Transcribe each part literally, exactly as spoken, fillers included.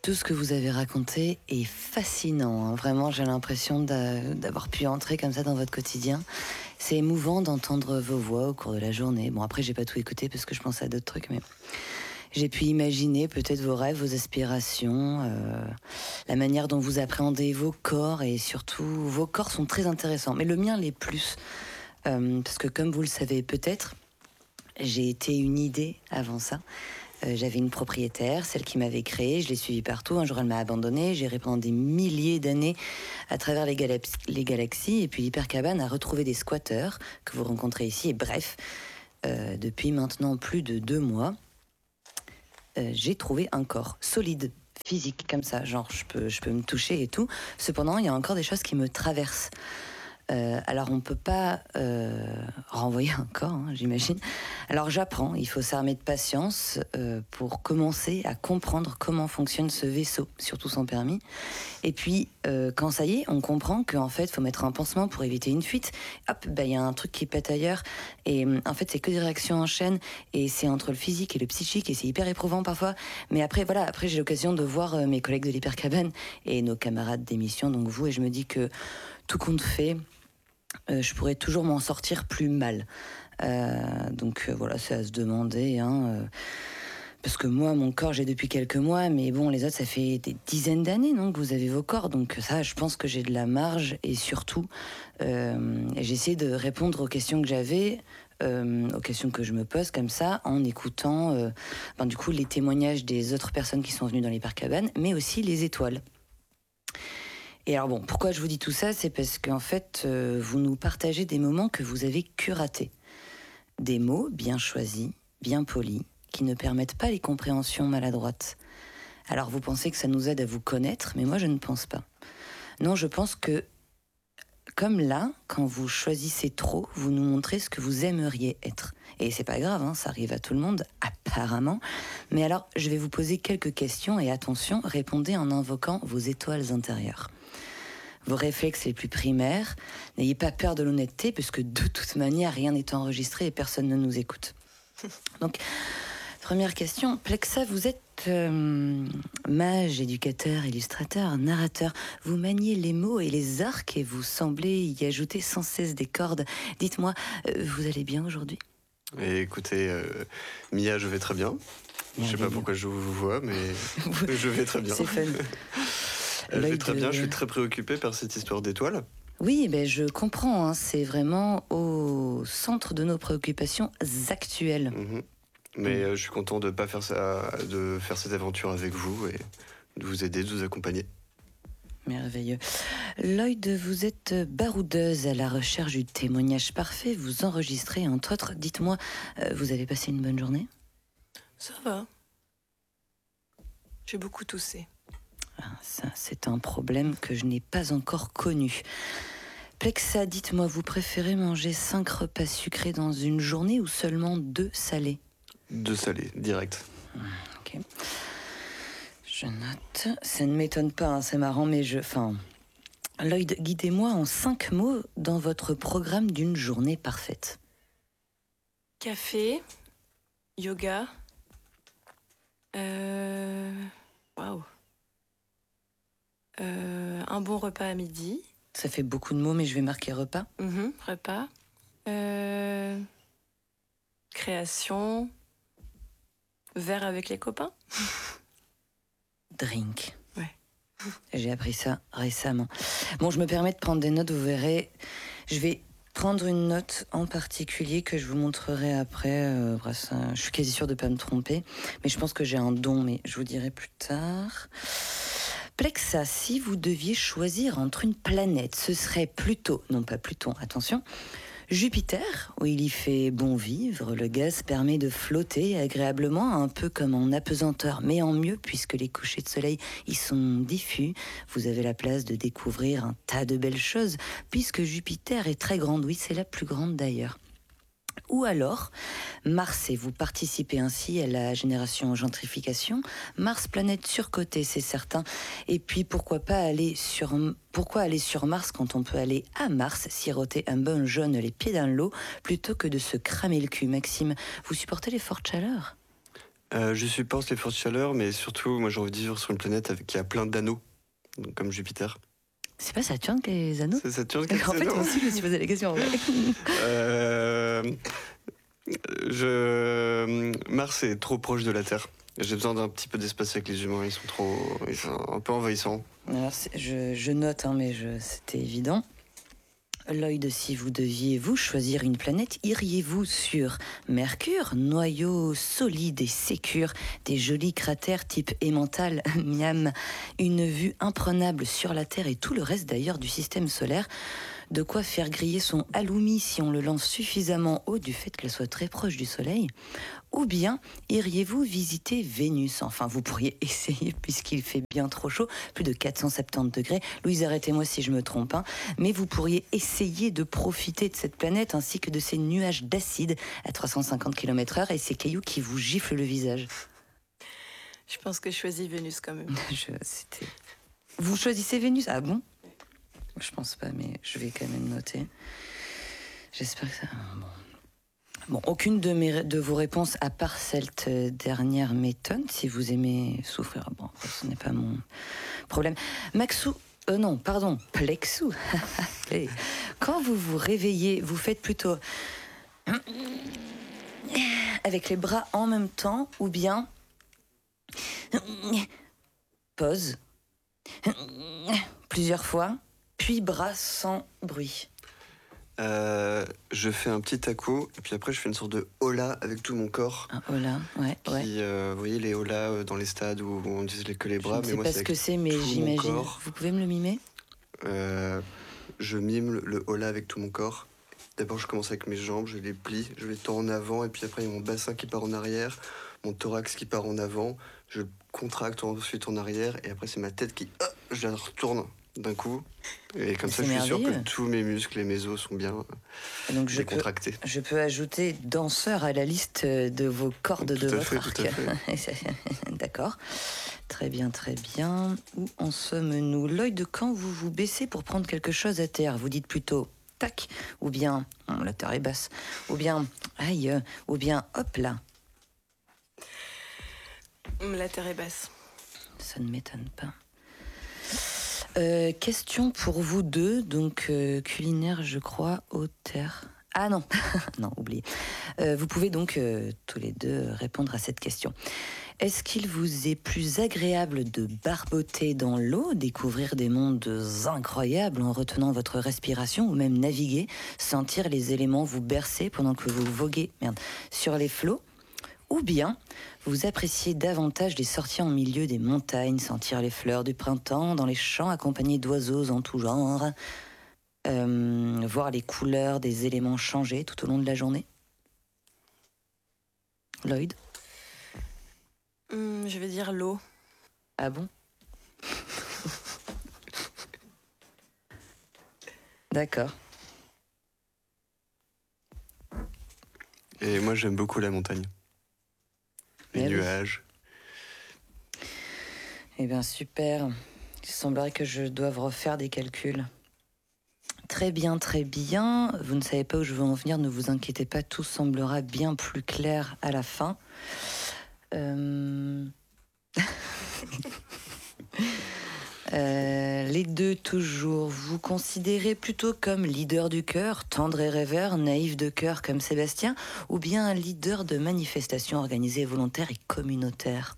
Tout ce que vous avez raconté est fascinant. Hein. Vraiment, j'ai l'impression d'a- d'avoir pu entrer comme ça dans votre quotidien. C'est émouvant d'entendre vos voix au cours de la journée. Bon, après, j'ai pas tout écouté parce que je pensais à d'autres trucs, mais j'ai pu imaginer peut-être vos rêves, vos aspirations, euh, la manière dont vous appréhendez vos corps et surtout, vos corps sont très intéressants. Mais le mien l'est plus. Euh, parce que comme vous le savez peut-être, j'ai été une idée avant ça. Euh, j'avais une propriétaire, celle qui m'avait créée, je l'ai suivie partout. Un jour, elle m'a abandonnée. J'ai erré pendant des milliers d'années à travers les, galax- les galaxies. Et puis, Hypercabane a retrouvé des squatteurs que vous rencontrez ici. Et bref, euh, depuis maintenant plus de deux mois, euh, j'ai trouvé un corps solide, physique, comme ça. Genre, je peux, je peux me toucher et tout. Cependant, il y a encore des choses qui me traversent. Euh, alors on ne peut pas euh, renvoyer un corps, hein, j'imagine. Alors j'apprends, il faut s'armer de patience euh, pour commencer à comprendre comment fonctionne ce vaisseau, surtout sans permis. Et puis euh, quand ça y est, on comprend qu'en fait il faut mettre un pansement pour éviter une fuite. Hop, bah, y a un truc qui pète ailleurs. Et en fait c'est que des réactions en chaîne et c'est entre le physique et le psychique et c'est hyper éprouvant parfois. Mais après voilà, après j'ai l'occasion de voir euh, mes collègues de l'Hypercabane et nos camarades d'émission, donc vous, et je me dis que tout compte fait, Euh, je pourrais toujours m'en sortir plus mal. Euh, donc euh, voilà, c'est à se demander. Hein, euh, parce que moi, mon corps, j'ai depuis quelques mois, mais bon, les autres, ça fait des dizaines d'années non, que vous avez vos corps. Donc ça, je pense que j'ai de la marge. Et surtout, euh, j'ai essayé de répondre aux questions que j'avais, euh, aux questions que je me pose comme ça, en écoutant euh, ben, du coup les témoignages des autres personnes qui sont venues dans l'Hypercabane, mais aussi les étoiles. Et alors bon, pourquoi je vous dis tout ça, c'est parce qu'en fait, euh, vous nous partagez des moments que vous avez curatés. Des mots bien choisis, bien polis, qui ne permettent pas les compréhensions maladroites. Alors vous pensez que ça nous aide à vous connaître, mais moi je ne pense pas. Non, je pense que, comme là, quand vous choisissez trop, vous nous montrez ce que vous aimeriez être. Et c'est pas grave, hein, ça arrive à tout le monde, apparemment. Mais alors, je vais vous poser quelques questions et attention, répondez en invoquant vos étoiles intérieures. Vos réflexes les plus primaires. N'ayez pas peur de l'honnêteté, puisque de toute manière, rien n'est enregistré et personne ne nous écoute. Donc, première question. Plexa, vous êtes euh, mage, éducateur, illustrateur, narrateur. Vous maniez les mots et les arcs et vous semblez y ajouter sans cesse des cordes. Dites-moi, euh, vous allez bien aujourd'hui ? Et écoutez, euh, Mia, je vais très bien. Je sais pas pourquoi je vous vois, mais je vais très bien. C'est fun. Je vais très de... bien, je suis très préoccupé par cette histoire d'étoiles. Oui, ben je comprends, hein, c'est vraiment au centre de nos préoccupations actuelles. Mmh. Mais euh, je suis content de pas faire ça, de faire cette aventure avec vous et de vous aider, de vous accompagner. Merveilleux. Lloyd, vous êtes baroudeuse à la recherche du témoignage parfait. Vous enregistrez, entre autres. Dites-moi, euh, vous avez passé une bonne journée ? Ça va. J'ai beaucoup toussé. Ah, ça, c'est un problème que je n'ai pas encore connu. Plexa, dites-moi, vous préférez manger cinq repas sucrés dans une journée ou seulement deux salés ? Deux salés, direct. Ok. Je note. Ça ne m'étonne pas, hein, c'est marrant, mais je... Enfin... Lloyd, guidez-moi en cinq mots dans votre programme d'une journée parfaite. Café, yoga, euh... waouh, euh, un bon repas à midi. Ça fait beaucoup de mots, mais je vais marquer repas. Mmh, repas. Euh... Création. Verre avec les copains. Drink. Ouais. J'ai appris ça récemment. Bon, je me permets de prendre des notes, vous verrez. Je vais prendre une note en particulier que je vous montrerai après. Euh, bref, je suis quasi sûre de ne pas me tromper. Mais je pense que j'ai un don, mais je vous dirai plus tard. Plexa, si vous deviez choisir entre une planète, ce serait Pluton, non pas Pluton, attention, Jupiter, où il y fait bon vivre, le gaz permet de flotter agréablement, un peu comme en apesanteur, mais en mieux, puisque les couchers de soleil y sont diffus. Vous avez la place de découvrir un tas de belles choses, puisque Jupiter est très grande, oui, c'est la plus grande d'ailleurs. Ou alors, Mars, et vous participez ainsi à la génération gentrification. Mars, planète surcotée, c'est certain. Et puis, pourquoi pas aller sur, pourquoi aller sur Mars quand on peut aller à Mars, siroter un bon jaune les pieds dans l'eau, plutôt que de se cramer le cul, Maxime. Vous supportez les fortes chaleurs ? Euh, je supporte les fortes chaleurs, mais surtout, moi, j'ai envie de vivre sur une planète avec qui a plein d'anneaux, donc comme Jupiter. C'est pas Saturne qui a les anneaux? C'est Saturne qui a En des fait, anneaux. moi aussi, je me suis posé la question. Ouais. Euh, je... Mars est trop proche de la Terre. J'ai besoin d'un petit peu d'espace avec les humains. Ils sont trop, ils sont un peu envahissants. Alors, c'est- je, je note, hein, mais je, c'était évident. Lloyd, si vous deviez vous choisir une planète, iriez-vous sur Mercure, noyau solide et sécure, des jolis cratères type Emmental, miam, une vue imprenable sur la Terre et tout le reste d'ailleurs du système solaire, de quoi faire griller son halloumi si on le lance suffisamment haut du fait qu'elle soit très proche du Soleil? Ou bien iriez-vous visiter Vénus? Enfin, vous pourriez essayer puisqu'il fait bien trop chaud, plus de quatre cent soixante-dix degrés. Louise, arrêtez-moi si je me trompe, hein. Mais vous pourriez essayer de profiter de cette planète ainsi que de ces nuages d'acide à trois cent cinquante kilomètres heure et ces cailloux qui vous giflent le visage. Je pense que je choisis Vénus quand même. Je, c'était... Vous choisissez Vénus? Ah bon? Je pense pas, mais je vais quand même noter. J'espère que ça... Bon. Bon, aucune de, mes, de vos réponses, à part cette dernière, m'étonne. Si vous aimez souffrir, bon, ce n'est pas mon problème. Maxou, euh, non, pardon, Plexou. Quand vous vous réveillez, vous faites plutôt avec les bras en même temps ou bien pause plusieurs fois, puis bras sans bruit. Euh, je fais un petit à-coup, et puis après je fais une sorte de hola avec tout mon corps. Un hola, ouais, qui, ouais. euh, vous voyez les hola dans les stades où on utilise que les bras, Je ne mais sais moi pas c'est ce que avec c'est, mais tout mon j'imagine. corps. Vous pouvez me le mimer? Euh, je mime le, le hola avec tout mon corps. D'abord je commence avec mes jambes, je les plie, je les tends en avant, et puis après il y a mon bassin qui part en arrière, mon thorax qui part en avant, je contracte ensuite en arrière, et après c'est ma tête qui, ah, je la retourne d'un coup. Et comme C'est ça, je suis sûr que merveilleux. tous mes muscles et mes os sont bien Et donc je peux, décontractés. je peux ajouter danseur à la liste de vos cordes Tout de à votre fait, arc. tout à fait. D'accord. Très bien, très bien. Où en sommes-nous? Lloyd, quand vous vous baissez pour prendre quelque chose à terre, vous dites plutôt tac, ou bien hum, la terre est basse, ou bien aïe, ou bien hop là. La terre est basse. Ça ne m'étonne pas. Euh, question pour vous deux, donc euh, culinaire, je crois, au terre. Ah non, non, oubliez. Euh, vous pouvez donc euh, tous les deux répondre à cette question. Est-ce qu'il vous est plus agréable de barboter dans l'eau, découvrir des mondes incroyables en retenant votre respiration, ou même naviguer, sentir les éléments vous bercer pendant que vous voguez merde, sur les flots? Ou bien, vous appréciez davantage les sorties en milieu des montagnes, sentir les fleurs du printemps dans les champs accompagnés d'oiseaux en tout genre, euh, voir les couleurs des éléments changer tout au long de la journée? Lloyd? Hum, je vais dire l'eau. Ah bon? D'accord. Et moi, j'aime beaucoup la montagne. Les Eh oui. nuages. Eh bien, super. Il semblerait que je doive refaire des calculs. Très bien, très bien. Vous ne savez pas où je veux en venir, ne vous inquiétez pas, tout semblera bien plus clair à la fin. Euh... euh, les deux toujours, vous considérez plutôt comme leader du cœur, tendre et rêveur, naïf de cœur comme Sébastien, ou bien un leader de manifestations organisées volontaires et communautaires?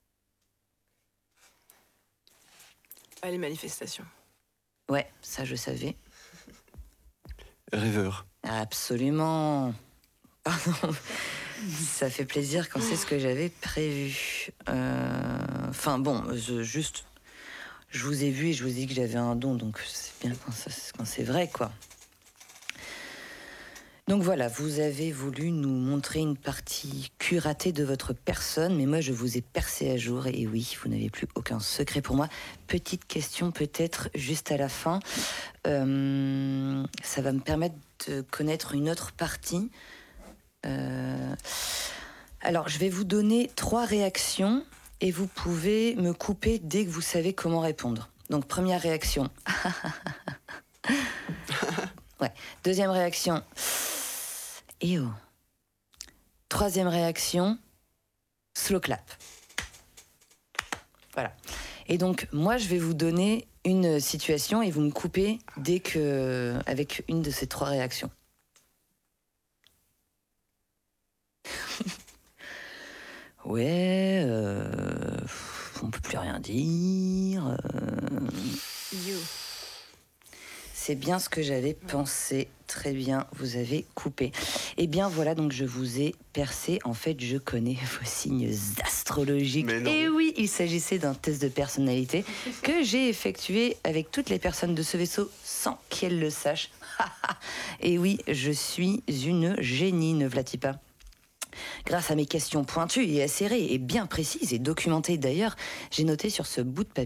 Ah, les manifestations. Ouais, ça je savais. Rêveur. Absolument. Pardon. Ça fait plaisir quand c'est ce que j'avais prévu. Euh, Enfin bon, je, juste, je vous ai vu et je vous ai dit que j'avais un don, donc c'est bien quand, ça, quand c'est vrai, quoi. Donc voilà, vous avez voulu nous montrer une partie curatée de votre personne, mais moi je vous ai percé à jour, et oui, vous n'avez plus aucun secret pour moi. Petite question peut-être juste à la fin. Euh, ça va me permettre de connaître une autre partie. Euh, alors, je vais vous donner trois réactions et vous pouvez me couper dès que vous savez comment répondre. Donc, première réaction. Ouais. Deuxième réaction. Eh oh. Troisième réaction. slow clap. Voilà. Et donc, moi, je vais vous donner une situation et vous me coupez dès que, avec une de ces trois réactions. Ouais, euh, on peut plus rien dire. Euh, You. c'est bien ce que j'avais pensé. Très bien, vous avez coupé. Eh bien voilà, donc je vous ai percé. En fait, je connais vos signes astrologiques. Mais non. Et oui, il s'agissait d'un test de personnalité que j'ai effectué avec toutes les personnes de ce vaisseau sans qu'elles le sachent. Et oui, je suis une génie, ne v'là-t-il pas ? Grâce à mes questions pointues et acérées et bien précises et documentées d'ailleurs, j'ai noté sur ce bout de papier